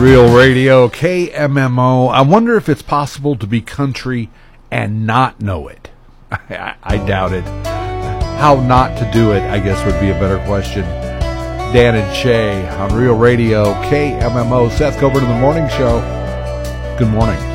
Real Radio, KMMO. I wonder if it's possible to be country and not know it. I doubt it. How not to do it, I guess, would be a better question. Dan and Shay on Real Radio, KMMO. Seth Coburn in the Morning Show. Good morning.